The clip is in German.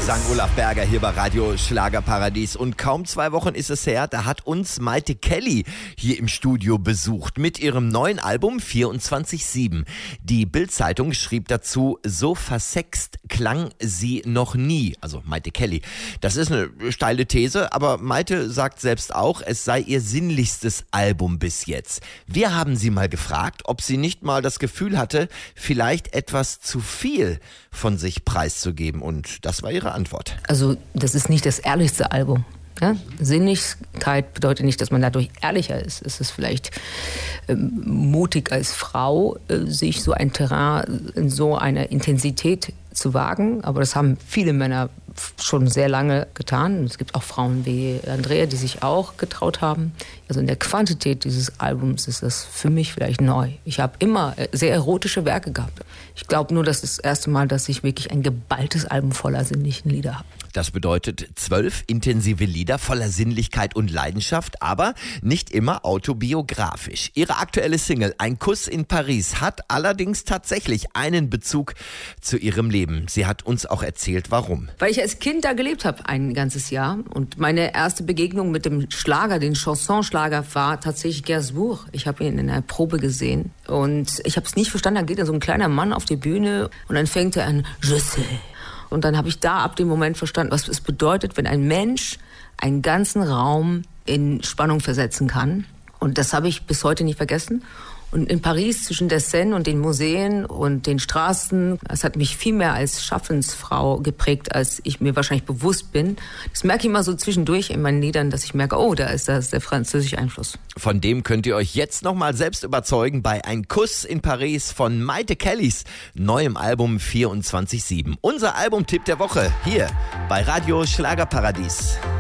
sang Olaf Berger hier bei Radio Schlagerparadies. Und kaum 2 Wochen ist es her, da hat uns Maite Kelly hier im Studio besucht mit ihrem neuen Album 24/7. Die Bild-Zeitung schrieb dazu, so versext klang sie noch nie. Also Maite Kelly. Das ist eine steile These, aber Maite sagt selbst auch, es sei ihr sinnlichstes Album bis jetzt. Wir haben sie mal gefragt, ob sie nicht mal das Gefühl hatte, vielleicht etwas zu viel von sich preiszugeben, und das war ihre Antwort. Also das ist nicht das ehrlichste Album. Ja? Sinnlichkeit bedeutet nicht, dass man dadurch ehrlicher ist. Es ist vielleicht mutig als Frau, sich so ein Terrain in so einer Intensität zu wagen, aber das haben viele Männer schon sehr lange getan. Es gibt auch Frauen wie Andrea, die sich auch getraut haben. Also in der Quantität dieses Albums ist das für mich vielleicht neu. Ich habe immer sehr erotische Werke gehabt. Ich glaube nur, das ist das erste Mal, dass ich wirklich ein geballtes Album voller sinnlichen Lieder habe. Das bedeutet 12 intensive Lieder voller Sinnlichkeit und Leidenschaft, aber nicht immer autobiografisch. Ihre aktuelle Single Ein Kuss in Paris hat allerdings tatsächlich einen Bezug zu ihrem Leben. Sie hat uns auch erzählt, warum. Weil ich als Kind da gelebt habe, ein ganzes Jahr. Und meine erste Begegnung mit dem Schlager, den Chansonschlager, war tatsächlich Gainsbourg. Ich habe ihn in einer Probe gesehen und ich habe es nicht verstanden. Da geht da so ein kleiner Mann auf die Bühne und dann fängt er an, Je sais. Und dann habe ich da ab dem Moment verstanden, was es bedeutet, wenn ein Mensch einen ganzen Raum in Spannung versetzen kann. Und das habe ich bis heute nicht vergessen. Und in Paris zwischen der Seine und den Museen und den Straßen, das hat mich viel mehr als Schaffensfrau geprägt, als ich mir wahrscheinlich bewusst bin. Das merke ich immer so zwischendurch in meinen Liedern, dass ich merke, oh, da ist das der französische Einfluss. Von dem könnt ihr euch jetzt nochmal selbst überzeugen bei Ein Kuss in Paris von Maite Kellys neuem Album 24/7. Unser Albumtipp der Woche hier bei Radio Schlagerparadies.